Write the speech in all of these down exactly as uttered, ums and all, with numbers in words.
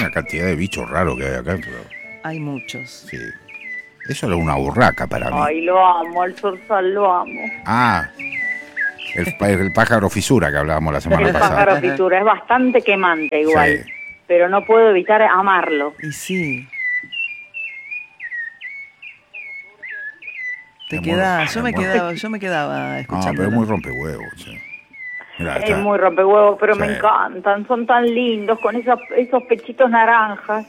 una cantidad de bichos raros que hay acá. Pero... Hay muchos. Sí. Eso era una burraca para mí. Ay, lo amo, el zorzal lo amo. Ah, el, el pájaro fisura que hablábamos la semana El pasada. pájaro fisura es bastante quemante igual, Sí. pero no puedo evitar amarlo. Y sí. Te Es queda, muy- yo me es muy- quedaba, yo me quedaba No, escuchando. pero es muy rompehuevos. Sí. Mirá, Es está- muy rompehuevos, pero me Sí. encantan, son tan lindos con esos, esos pechitos naranjas.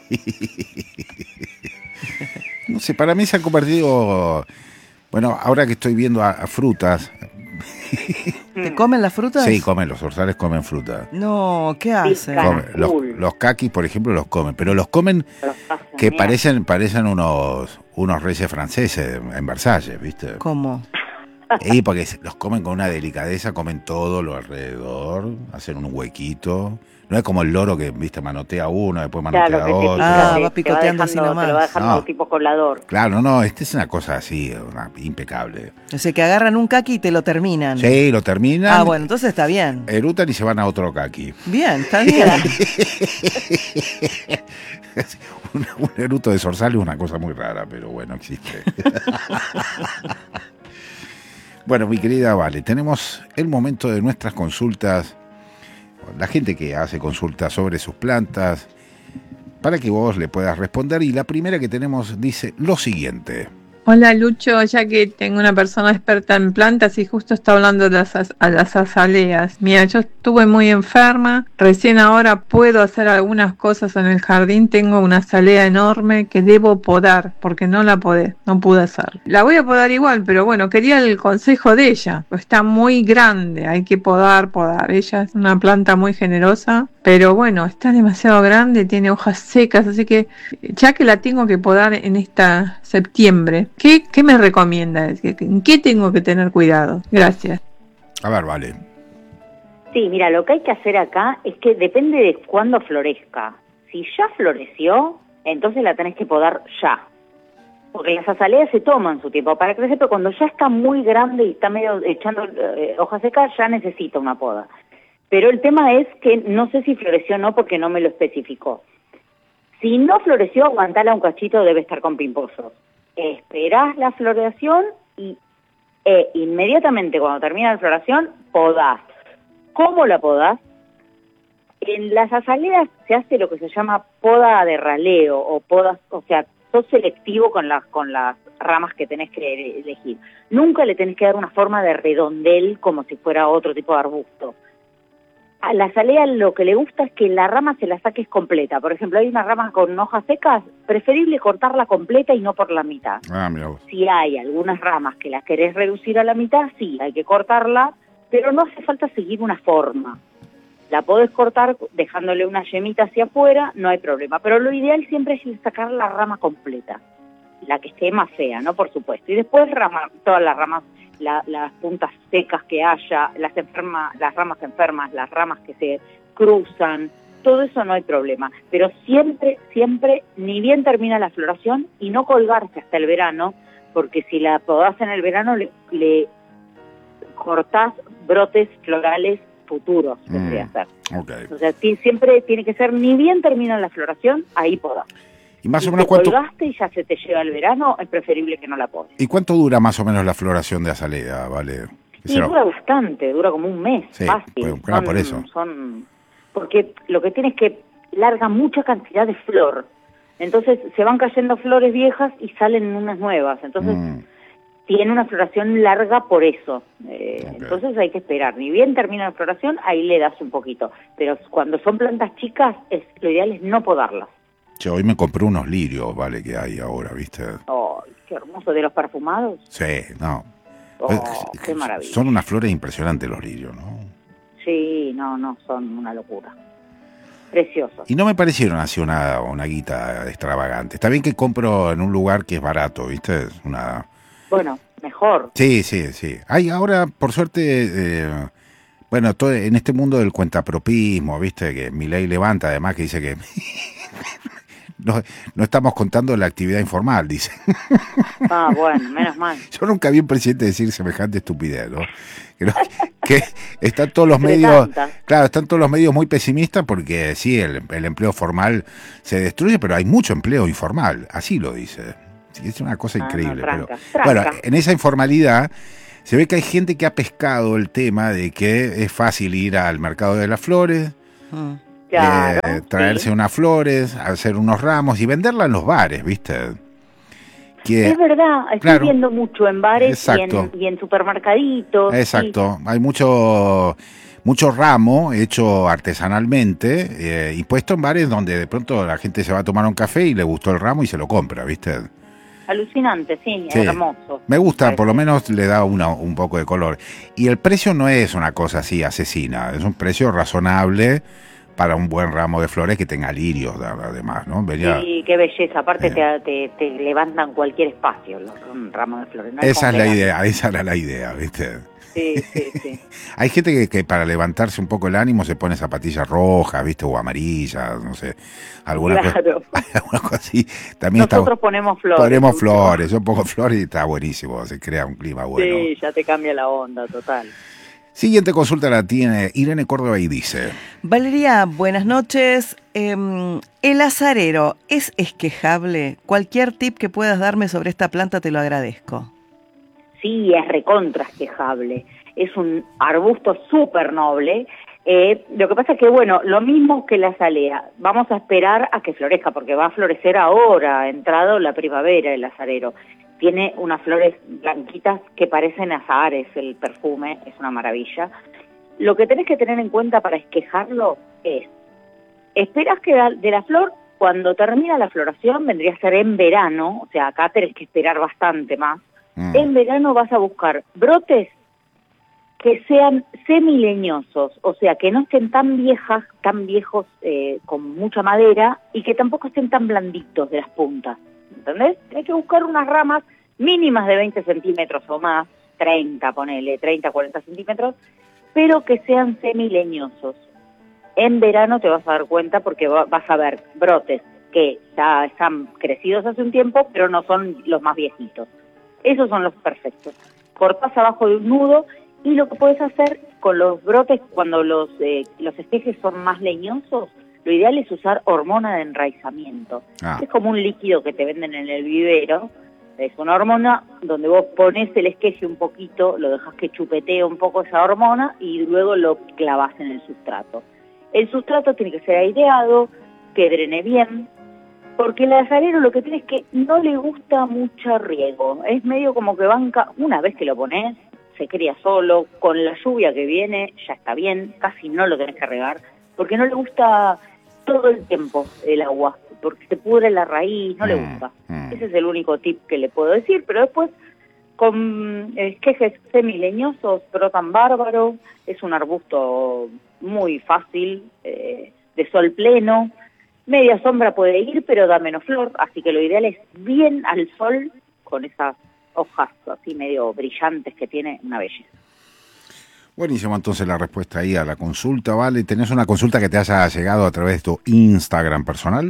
No sé, para mí se han convertido... Bueno, ahora que estoy viendo a, a frutas... ¿Te comen las frutas? Sí, comen, los zorzales comen fruta. No, ¿qué hacen? Pican. Comen. Los, Cool. los caquis, por ejemplo, los comen, pero los comen Los hacen que mierda. parecen parecen unos unos reyes franceses en Versalles, ¿viste? ¿Cómo? Y porque los comen con una delicadeza, comen todo lo alrededor, hacen un huequito. No es como el loro que, viste, manotea uno, después manotea Claro, que te otro. Ah, pica, va te- picoteando así te va dejando, nomás. te lo va dejando No. tipo colador. Claro, no, este es una cosa así, una- impecable. O sea, que agarran un caqui y te lo terminan. Sí, lo terminan, Ah, bueno, entonces está bien. erutan y se van a otro caqui. Bien, está bien. un, un eruto de zorzal es una cosa muy rara, pero bueno, existe. Bueno, mi querida Vale, tenemos el momento de nuestras consultas, la gente que hace consultas sobre sus plantas, para que vos le puedas responder. Y la primera que tenemos dice lo siguiente. Hola Lucho, ya que tengo una persona experta en plantas y justo está hablando de las, az- a las azaleas. Mira, yo estuve muy enferma, recién ahora puedo hacer algunas cosas en el jardín, tengo una azalea enorme que debo podar, porque no la podé, no pude hacerlo. La voy a podar igual, pero bueno, quería el consejo de ella, está muy grande, hay que podar, podar. Ella es una planta muy generosa, pero bueno, está demasiado grande, tiene hojas secas, así que ya que la tengo que podar en esta septiembre, ¿qué, qué me recomienda? ¿En qué tengo que tener cuidado? Gracias. A ver, Vale. Sí, mira, lo que hay que hacer acá es que depende de cuándo florezca. Si ya floreció, entonces la tenés que podar ya. Porque las azaleas se toman su tiempo para crecer, pero cuando ya está muy grande y está medio echando eh, hojas secas, ya necesita una poda. Pero el tema es que no sé si floreció o no porque no me lo especificó. Si no floreció, aguantala un cachito, debe estar con pimposos. Esperás la floración y eh, inmediatamente cuando termina la floración, podás. ¿Cómo la podás? En las azaleas se hace lo que se llama poda de raleo o podas, o sea, sos selectivo con las con las ramas que tenés que elegir. Nunca le tenés que dar una forma de redondel como si fuera otro tipo de arbusto. A la azalea lo que le gusta es que la rama se la saques completa. Por ejemplo, hay una rama con hojas secas, preferible cortarla completa y no por la mitad. Ah, mira vos. Si hay algunas ramas que las querés reducir a la mitad, sí, hay que cortarla, pero no hace falta seguir una forma. La podés cortar dejándole una yemita hacia afuera, no hay problema. Pero lo ideal siempre es sacar la rama completa, la que esté más fea, ¿no? Por supuesto. Y después rama, todas las ramas, la, las puntas secas que haya, las enfermas, las ramas enfermas, las ramas que se cruzan, todo eso no hay problema. Pero siempre, siempre, ni bien termina la floración y no colgarse hasta el verano, porque si la podás en el verano le, le cortás brotes florales futuros, tendría Mm, que ser. ok. O sea, sí, siempre tiene que ser, ni bien termina la floración, ahí podás. ¿Y más Si o menos te cuánto, colgaste y ya se te llega el verano, es preferible que no la podes. y cuánto dura más o menos la floración de azalea, Vale? Y Será- dura bastante, dura como un mes, Sí, fácil. pues, claro, Son- por eso. Son, porque lo que tiene es que larga mucha cantidad de flor. Entonces se van cayendo flores viejas y salen unas nuevas. Entonces Mm, tiene una floración larga por eso. Eh, Ok. Entonces hay que esperar. Ni bien termina la floración, ahí le das un poquito. Pero cuando son plantas chicas, es, lo ideal es no podarlas. che, hoy me compré unos lirios, Vale, que hay ahora, ¿viste? Oh, qué hermoso. ¿De los perfumados? Sí, no. Oh, Pues, qué maravilla. Son unas flores impresionantes los lirios, ¿no? Sí, no, no, son una locura. Preciosos. Y no me parecieron así una, una guita extravagante. Está bien que compro en un lugar que es barato, ¿viste? Es una... Bueno, mejor. Sí, sí, sí. Hay ahora, por suerte, eh, bueno, todo en este mundo del cuentapropismo, ¿viste? Que Milei levanta, además, que dice que no, no estamos contando la actividad informal, dice. Ah, bueno, menos mal. Yo nunca vi a un presidente decir semejante estupidez, ¿no? Que, no- que están todos los Entre medios, tantas. claro, están todos los medios muy pesimistas porque sí, el, el empleo formal se destruye, pero hay mucho empleo informal, así lo dice. Sí, es una cosa Ah, no, increíble. tranca, pero tranca. bueno, en esa informalidad se ve que hay gente que ha pescado el tema de que es fácil ir al mercado de las flores, Mm. Claro, eh, traerse sí. unas flores, hacer unos ramos y venderla en los bares, ¿viste? Que, Es verdad, estoy claro. viendo mucho en bares y Exacto. en, y en supermercaditos. sí. exacto, hay mucho mucho ramo hecho artesanalmente eh, y puesto en bares donde de pronto la gente se va a tomar un café y le gustó el ramo y se lo compra, ¿viste? Alucinante, sí, Sí. hermoso. Me gusta, Parece. por lo menos le da una, un poco de color. Y el precio no es una cosa así asesina, es un precio razonable para un buen ramo de flores que tenga lirios, da- además, ¿no? Venía- Sí, qué belleza. Aparte Eh. te, te, te levantan cualquier espacio los un ramos de flores. No hay esa es como la pegar. idea, esa era la idea, ¿viste? Sí, sí, sí. Hay gente que, que para levantarse un poco el ánimo se pone zapatillas rojas, ¿viste? O amarillas, no sé, alguna, cosa, Claro. alguna cosa así. También Nosotros está, ponemos flores. ponemos Lucho. flores, yo pongo flores y está buenísimo, se crea un clima bueno. Sí, ya te cambia la onda, total. Siguiente consulta la tiene Irene Córdoba y dice: Valeria, buenas noches. Em, ¿el azarero es esquejable? Cualquier tip que puedas darme sobre esta planta te lo agradezco. Sí, es recontrasquejable. Es un arbusto súper noble. Eh, lo que pasa es que, bueno, lo mismo que la azalea. Vamos a esperar a que florezca, porque va a florecer ahora, ha entrado la primavera el azarero. Tiene unas flores blanquitas que parecen azahares, el perfume, es una maravilla. Lo que tenés que tener en cuenta para esquejarlo es, esperás que da- de la flor, cuando termina la floración, vendría a ser en verano, o sea, acá tenés que esperar bastante más. mm, En verano vas a buscar brotes que sean semileñosos, o sea, que no estén tan viejas, tan viejos, eh, con mucha madera, y que tampoco estén tan blanditos de las puntas, ¿entendés? Hay que buscar unas ramas mínimas de veinte centímetros o más, treinta, ponele, treinta, cuarenta centímetros, pero que sean semileñosos. En verano te vas a dar cuenta porque va- vas a ver brotes que ya están crecidos hace un tiempo, pero no son los más viejitos. Esos son los perfectos. Cortás abajo de un nudo y lo que puedes hacer con los brotes cuando los, eh, los esquejes son más leñosos, lo ideal es usar hormona de enraizamiento. ah, Es como un líquido que te venden en el vivero. Es una hormona donde vos pones el esqueje un poquito, lo dejas que chupetee un poco esa hormona y luego lo clavas en el sustrato. El sustrato tiene que ser aireado, que drene bien, porque el azarero lo que tiene es que no le gusta mucho riego. Es medio como que banca, una vez que lo pones, se cría solo, con la lluvia que viene ya está bien, casi no lo tenés que regar, porque no le gusta todo el tiempo el agua, porque se pudre la raíz, no le Mm, gusta. mm. Ese es el único tip que le puedo decir, pero después con esquejes semileñosos brotan bárbaro, es un arbusto muy fácil, eh, de sol pleno, media sombra puede ir, pero da menos flor, así que lo ideal es bien al sol, con esas hojas así medio brillantes que tiene, una belleza. buenísimo, entonces la respuesta ahí a la consulta, ¿vale? ¿Tenés una consulta que te haya llegado a través de tu Instagram personal?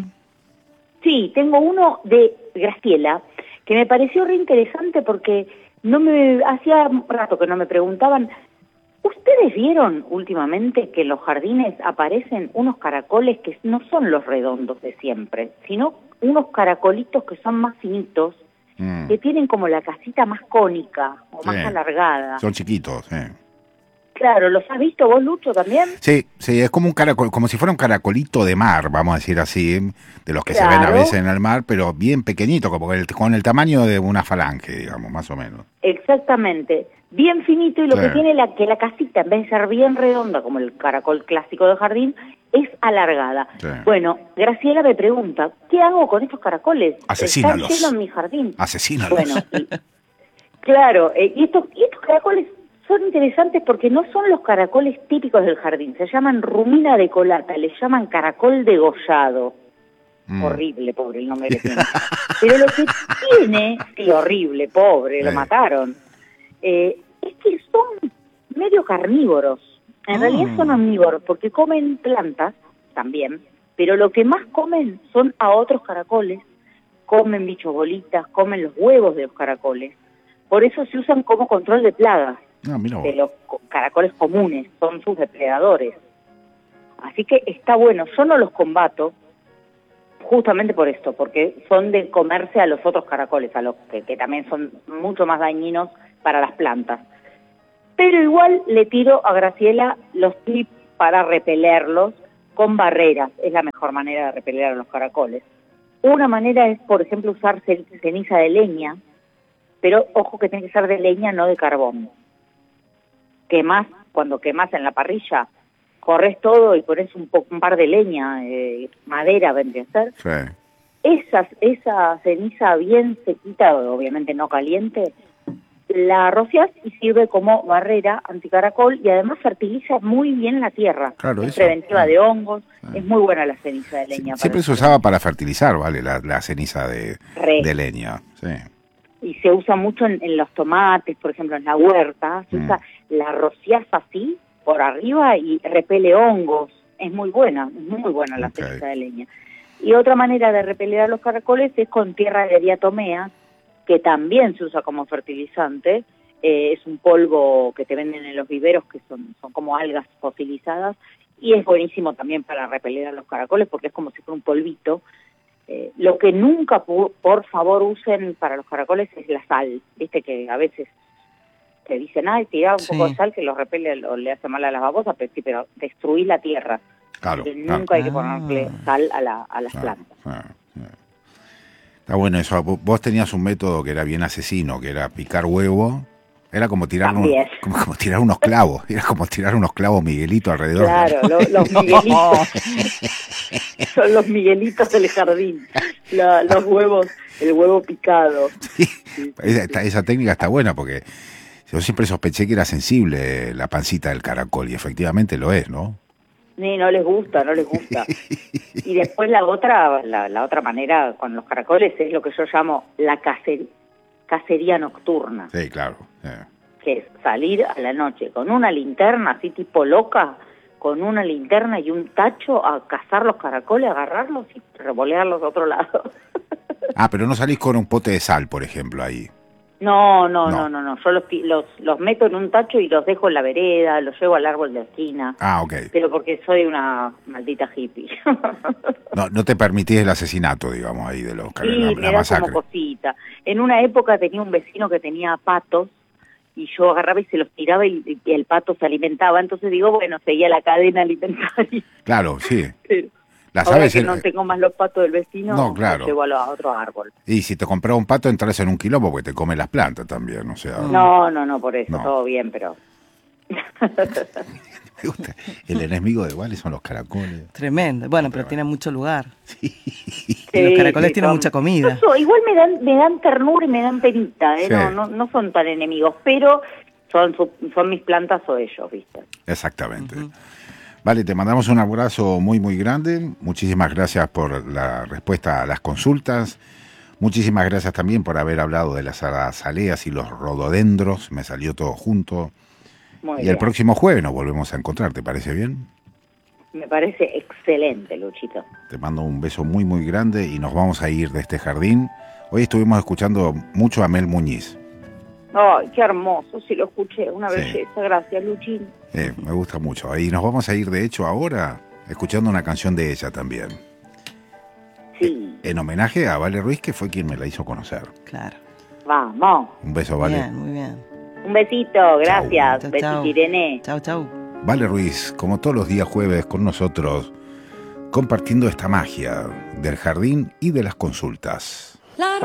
Sí, tengo uno de Graciela, que me pareció re interesante porque no me hacía rato que no me preguntaban. ¿Ustedes vieron últimamente que en los jardines aparecen unos caracoles que no son los redondos de siempre, sino unos caracolitos que son más finitos, Mm, que tienen como la casita más cónica o Sí. más alargada? son chiquitos, eh. Claro, ¿los has visto vos, Lucho, también? Sí, sí, es como un caracol, como si fuera un caracolito de mar, vamos a decir así, de los que se ven a Claro. veces en el mar, pero bien pequeñito, como el, con el tamaño de una falange, digamos, más o menos. Exactamente, bien finito, y lo Sí. que tiene la que la casita, en vez de ser bien redonda como el caracol clásico de jardín, es alargada. Sí. Bueno, Graciela me pregunta, ¿qué hago con estos caracoles? Asesínalos. Están llenos en mi jardín. Asesínalos. Bueno, y- claro, eh, y, estos, y estos caracoles son interesantes porque no son los caracoles típicos del jardín, se llaman rumina decolata, les llaman caracol degollado. Mm. Horrible, pobre el nombre que tiene. Pero lo que tiene, sí, horrible, pobre, lo Sí. mataron, eh, es que son medio carnívoros. En Mm. realidad son omnívoros porque comen plantas también, pero lo que más comen son a otros caracoles, comen bichos bolitas, comen los huevos de los caracoles. Por eso se usan como control de plagas Ah, mira de vos. los co- caracoles comunes, son sus depredadores. Así que está bueno, yo no los combato justamente por esto, porque son de comerse a los otros caracoles, a los que, que también son mucho más dañinos para las plantas. Pero igual le tiro a Graciela los tips para repelerlos con barreras, es la mejor manera de repeler a los caracoles. Una manera es, por ejemplo, usar ceniza de leña, pero ojo que tiene que ser de leña, no de carbón. Quemás, cuando quemás en la parrilla, corres todo y pones un, po un par de leña, eh, madera vendría a ser. Sí. Esa, esa ceniza bien sequita, obviamente no caliente, la rociás y sirve como barrera anticaracol y además fertiliza muy bien la tierra. Claro, es eso. preventiva Ah. de hongos, Ah. es muy buena la ceniza de leña. Siempre para se usaba para fertilizar, ¿vale? La, la ceniza de, Re. de leña. Sí. Y se usa mucho en, en los tomates, por ejemplo, en la huerta. Se Mm. usa la rociás así, por arriba, y repele hongos. Es muy buena, es muy buena la Ok. ceniza de leña. Y otra manera de repeler a los caracoles es con tierra de diatomea, que también se usa como fertilizante. Eh, es un polvo que te venden en los viveros, que son, son como algas fosilizadas, y es buenísimo también para repeler a los caracoles, porque es como si fuera un polvito. Eh, lo que nunca, por, por favor, usen para los caracoles es la sal. Viste que a veces te dicen, ay, tira un Sí. poco de sal que los repele o le hace mal a las babosas, pero sí, pero destruís la tierra. Claro, Porque claro. nunca hay que Ah. ponerle sal a, la, a las Claro, plantas. claro, claro. Está bueno eso. Vos vos tenías un método que era bien asesino, que era picar huevo. Era como tirar, un- También. como, como tirar unos clavos. Era como tirar unos clavos Miguelito alrededor. Claro, lo- los miguelitos. Son los miguelitos del jardín. La- los huevos, el huevo picado. Sí, sí, Esa, sí. esta- esa técnica está buena porque yo siempre sospeché que era sensible la pancita del caracol y efectivamente lo es, ¿no? Sí, no les gusta, no les gusta. Y después la otra, la, la otra manera con los caracoles es lo que yo llamo la cacer- cacería nocturna, Sí, claro. Sí. que es salir a la noche con una linterna, así tipo loca, con una linterna y un tacho a cazar los caracoles, agarrarlos y revolearlos a otro lado. Ah, pero no salís con un pote de sal, por ejemplo, ahí. No, no, No. no, no, no. Yo los, pi- los, los meto en un tacho y los dejo en la vereda, los llevo al árbol de la esquina. Ah, ok. Pero porque soy una maldita hippie. No, no te permitís el asesinato, digamos, ahí de los Sí, car- la, me la da masacre. como cosita. En una época tenía un vecino que tenía patos y yo agarraba y se los tiraba y, y el pato se alimentaba. Entonces digo, bueno, seguía la cadena alimentaria. Claro, sí. Pero Las ahora aves que en- no tengo más los patos del vecino, No, claro. los llevo a, los- a otro árbol. Y si te compras un pato, entras en un quilombo porque te come las plantas también, o sea... No, no, no, por eso, No. todo bien, pero... Me gusta. El enemigo de Wally son los caracoles. Tremendo. Bueno, pero Pero tiene mucho lugar. Y Sí, los caracoles sí, tienen son- mucha comida. Eso, igual me dan, me dan ternura y me dan penita, ¿eh? Sí. No, no, no son tan enemigos, pero son, su- son mis plantas o ellos, ¿viste? Exactamente. Vale, te mandamos un abrazo muy, muy grande. Muchísimas gracias por la respuesta a las consultas. Muchísimas gracias también por haber hablado de las azaleas y los rododendros. Me salió todo junto. Muy Y bien. el próximo jueves nos volvemos a encontrar, ¿te parece bien? Me parece excelente, Luchito. Te mando un beso muy, muy grande y nos vamos a ir de este jardín. Hoy estuvimos escuchando mucho a Mel Muñiz. Ay, qué hermoso, sí lo escuché, una Sí. belleza. Gracias, Luchín. Eh, me gusta mucho. Y nos vamos a ir, de hecho, ahora escuchando una canción de ella también. Sí, En homenaje a Vale Ruiz, que fue quien me la hizo conocer. Claro. vamos. Un beso, Vale. Bien, muy bien. Un besito, gracias. Chau, Besito, chau. Irene. Chau, chau. Vale Ruiz, como todos los días jueves con nosotros, compartiendo esta magia del jardín y de las consultas. La